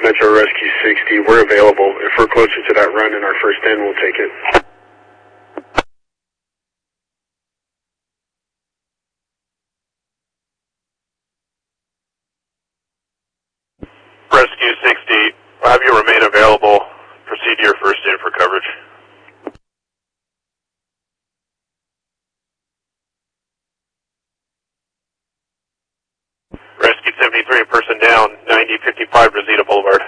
Metro Rescue 60. We're available. If we're closer to that run in our first end, we'll take it. Rescue 60, we'll have you remain available. Proceed to your first end for coverage. Rescue 73, person down, 9055 Rosita Boulevard.